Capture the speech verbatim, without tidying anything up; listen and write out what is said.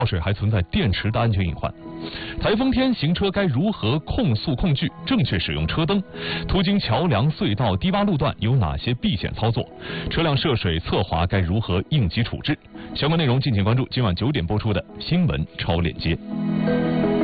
水还存在电池的安全隐患。台风天行车该如何控速控距，正确使用车灯？途经桥梁、隧道、低洼路段有哪些避险操作？车辆涉水侧滑该如何应急处置？相关内容敬请关注今晚九点播出的新闻超链接。